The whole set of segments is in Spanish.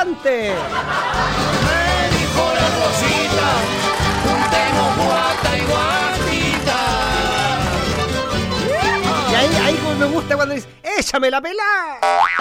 adelante. Me dijo la Rosita, juntemos guata y guatita. Y ahí como me gusta cuando dice, échame la pelá.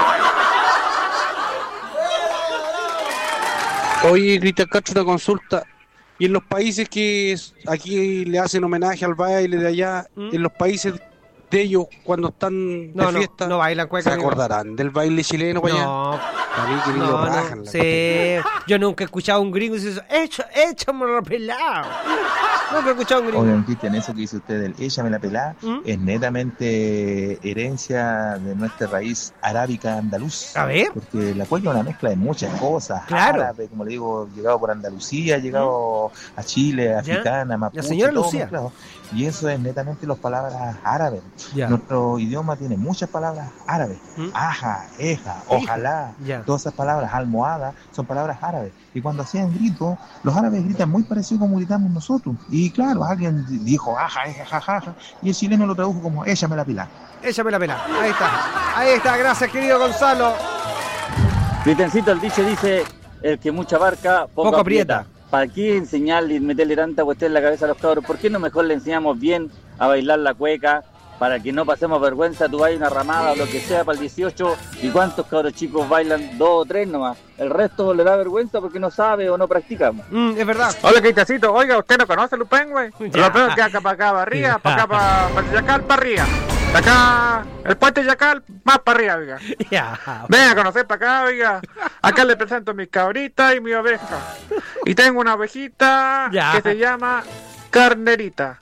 Oye, Cristian Castro, una consulta. Y en los países que aquí le hacen homenaje al baile de allá, en los países de ellos, cuando están de fiesta, no bailan cueca. ¿se acordarán del baile chileno para allá? Para mí que lo rajan. Sí, yo nunca he escuchado a un gringo y dice, échame la pelá. Nunca he escuchado a un gringo. Oigan, Cristian, eso que dice usted del échame la pelá es netamente herencia de nuestra raíz arábica andaluz. A ver. Porque la cueca es una mezcla de muchas cosas. Claro. Árabe, como le digo, llegado por Andalucía, llegado a Chile, africana, mapuche, la señora todo Lucía. mezclado. Y eso es netamente las palabras árabes. Ya. Nuestro idioma tiene muchas palabras árabes. Aja, eja, ojalá. Ya. Todas esas palabras, almohada, son palabras árabes. Y cuando hacían gritos, los árabes gritan muy parecido como gritamos nosotros. Y claro, alguien dijo aja, eja, jaja, y el chileno lo tradujo como échame la pila. Échame la pelá. Ahí está, gracias querido Gonzalo. Critencito, el dicho dice, el que mucha barca, poco aprieta. ¿Para qué enseñarle y meterle tanta cuestión en la cabeza a los cabros? ¿Por qué no mejor le enseñamos bien a bailar la cueca? Para que no pasemos vergüenza, tú bailas una ramada o lo que sea para el 18, ¿y cuántos cabros chicos bailan? 2 o 3 nomás. El resto le da vergüenza porque no sabe o no practica. Es verdad. Hola, Quitacito. Oiga, ¿usted no conoce el Lupén, güey? Lo peor que acá para acá, para arriba, para acá, para Yacal, para arriba. De acá, el puente Yacal, más para arriba, oiga. Ven a conocer para acá, oiga. Acá le presento mis cabritas y mi oveja. Y tengo una ovejita que se llama Carnerita.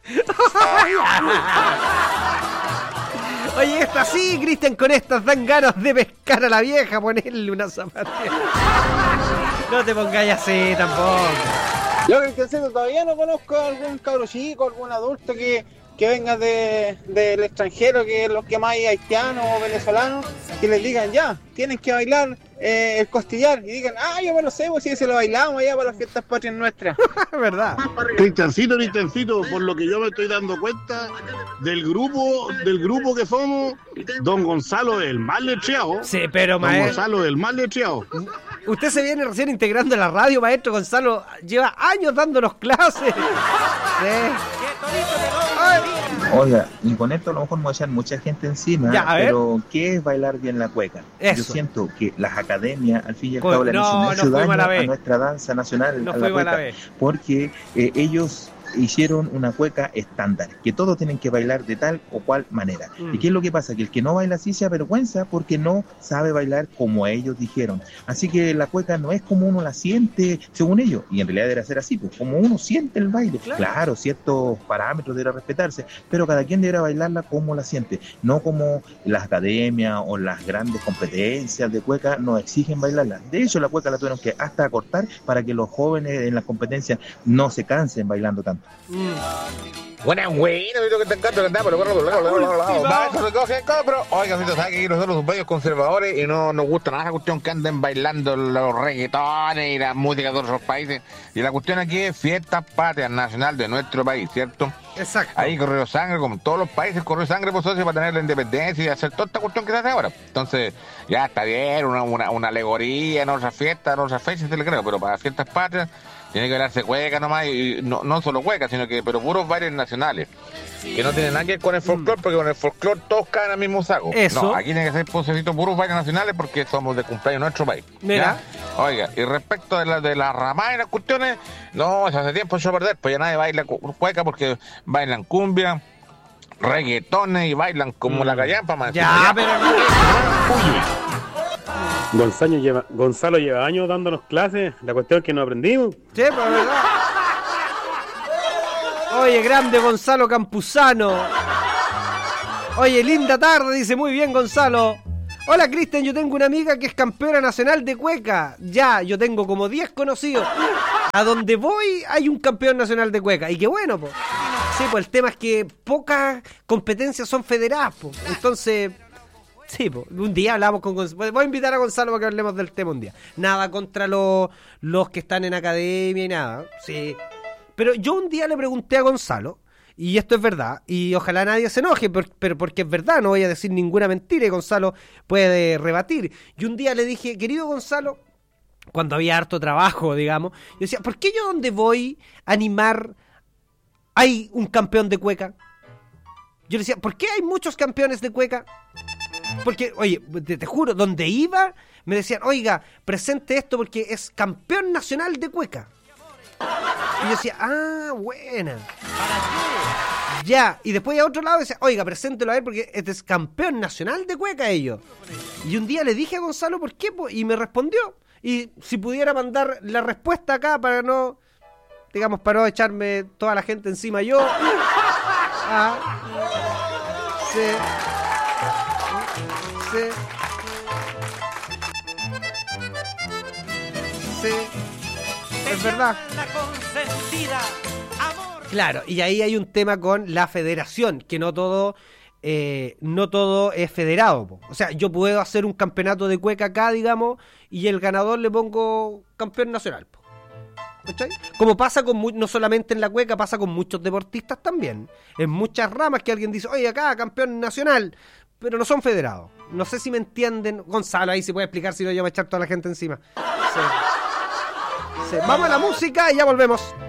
Oye, esta sí, Cristian, con estas dan ganas de pescar a la vieja, ponerle una zapatilla. No te pongáis así tampoco. Yo, Cristiancito, todavía no conozco a algún cabro chico, algún adulto que venga del extranjero, que los que más hay haitianos o venezolanos, que les digan ya, tienen que bailar el costillar, y digan, yo me lo sé, pues si se lo bailamos allá para las fiestas patrias nuestras. ¿Verdad? Cristiancito, por lo que yo me estoy dando cuenta del grupo que somos, don Gonzalo es el más letreado. Sí, pero maestro. Don Gonzalo es el más letreado. Usted se viene recién integrando a la radio, maestro. Gonzalo lleva años dándonos clases. Oiga, y con esto a lo mejor me va a echar mucha gente encima, pero ¿qué es bailar bien la cueca? Eso. Yo siento que las academias, al fin y al Pues, cabo, le han hecho mucho daño a nuestra danza nacional, a la cueca, porque ellos hicieron una cueca estándar, que todos tienen que bailar de tal o cual manera. ¿Y qué es lo que pasa? Que el que no baila así se avergüenza porque no sabe bailar como ellos dijeron. Así que la cueca no es como uno la siente, según ellos, y en realidad debe ser así, pues como uno siente el baile. Claro, ciertos parámetros deberán respetarse, pero cada quien deberá bailarla como la siente, no como las academias o las grandes competencias de cueca nos exigen bailarla. De hecho, la cueca la tuvieron que hasta acortar para que los jóvenes en las competencias no se cansen bailando tanto. Buena, güey, no digo que te encanta que andamos, pero oiga, si sabes que nosotros somos países conservadores y no nos gusta nada esa cuestión que anden bailando los reggaetones y la música de otros países. Y la cuestión aquí es fiesta patria nacional de nuestro país, ¿cierto? Exacto. Ahí corrió sangre, como en todos los países corrió sangre por socio para tener la independencia y hacer toda esta cuestión que se hace ahora. Entonces, ya está bien, una alegoría en otras fiestas, en otras fechas, se le creo, pero para fiestas patrias tiene que bailarse cueca nomás, y no solo cueca, sino que pero puros bailes nacionales, que no tienen nada que ver con el folclore, porque con el folclore todos caen al mismo saco. Eso. No, aquí tiene que ser posecito puros bailes nacionales porque somos de cumpleaños en nuestro país. Mira. ¿Ya? Oiga, y respecto de la ramada y las cuestiones, no, hace tiempo echó a perder, pues ya nadie baila cueca porque bailan cumbia, reggaetones y bailan como la callampa, man. Ya, pero Gonzalo lleva años dándonos clases, la cuestión es que no aprendimos. Sí, pues verdad. Oye, grande Gonzalo Campuzano. Oye, linda tarde, dice muy bien Gonzalo. Hola Cristian, yo tengo una amiga que es campeona nacional de cueca. Ya, yo tengo como 10 conocidos. A donde voy hay un campeón nacional de cueca. Y qué bueno, pues. Sí, pues el tema es que pocas competencias son federadas, pues. Entonces... Sí, pues, un día hablamos con Gonzalo. Voy a invitar a Gonzalo para que hablemos del tema un día. Nada contra los que están en academia y nada. Sí. Pero yo un día le pregunté a Gonzalo, y esto es verdad, y ojalá nadie se enoje, pero porque es verdad, no voy a decir ninguna mentira y Gonzalo puede rebatir. Y un día le dije, querido Gonzalo, cuando había harto trabajo, digamos, yo decía, ¿por qué yo donde voy a animar hay un campeón de cueca? Yo le decía, ¿por qué hay muchos campeones de cueca? Porque, oye, te juro, donde iba, me decían, oiga, presente esto porque es campeón nacional de cueca. Y yo decía, buena. Ya, y después a otro lado decía, oiga, preséntelo a él porque este es campeón nacional de cueca ellos. Y un día le dije a Gonzalo, ¿por qué? Y me respondió. Y si pudiera mandar la respuesta acá para no, digamos, para no echarme toda la gente encima yo. Sí. Es verdad. Claro, y ahí hay un tema con la federación, que no todo es federado, po. O sea, yo puedo hacer un campeonato de cueca acá, digamos, y el ganador le pongo campeón nacional, po. ¿Cachai? Como pasa con no solamente en la cueca, pasa con muchos deportistas también. En muchas ramas que alguien dice, oye, acá campeón nacional, pero no son federados. No sé si me entienden. Gonzalo, ahí se puede explicar, si no yo voy a echar toda la gente encima. Sí. Vamos a la música y ya volvemos.